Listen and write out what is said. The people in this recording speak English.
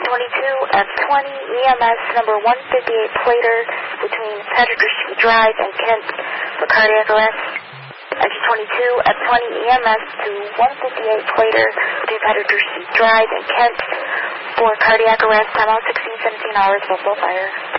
F20 EMS number 158 Plater between Patrick Street Drive and Kent for cardiac arrest. Entry 22 F20 EMS to 158 Plater between Patrick Street Drive and Kent for cardiac arrest. Timeout 16-17 hours, Buffalo Fire.